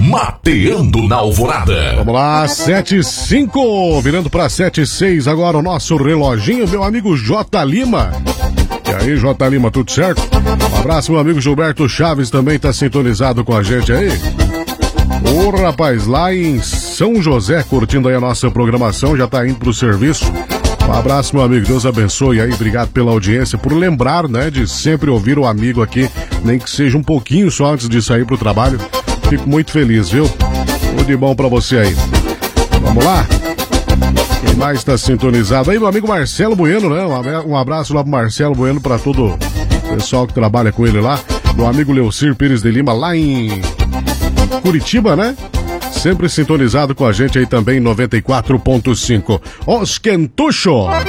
Mateando na Alvorada. Vamos lá, 7:05, virando para 7:06 agora o nosso reloginho, meu amigo J. Lima. E aí, J. Lima, tudo certo? Um abraço, meu amigo Gilberto Chaves, também tá sintonizado com a gente aí. Ô, rapaz, lá em São José, curtindo aí a nossa programação, já tá indo pro serviço. Um abraço, meu amigo, Deus abençoe aí, obrigado pela audiência, por lembrar, né, de sempre ouvir o amigo aqui, nem que seja um pouquinho só antes de sair pro trabalho. Fico muito feliz, viu? Tudo de bom pra você aí. Vamos lá? Quem mais tá sintonizado aí? Meu amigo Marcelo Bueno, né? Um abraço lá pro Marcelo Bueno, pra todo o pessoal que trabalha com ele lá. Meu amigo Leucir Pires de Lima, lá em Curitiba, né? Sempre sintonizado com a gente aí também, 94.5. Os Quentucho.